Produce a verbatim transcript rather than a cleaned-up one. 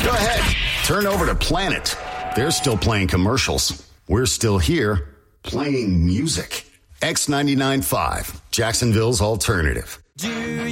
Go ahead. Turn over to Planet. They're still playing commercials. We're still here playing music. X ninety-nine point five, Jacksonville's alternative.